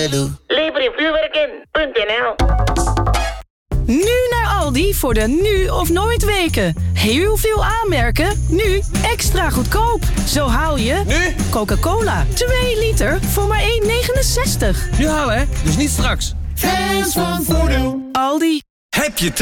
Lever je vuurwerk in.nl. Nu naar Aldi voor de nu of nooit weken. Heel veel aanmerken, nu extra goedkoop. Zo haal je... Nu? Coca-Cola, 2 liter voor maar €1,69. Nu halen, hè? Dus niet straks. Fans van Voordeel. Aldi. Heb je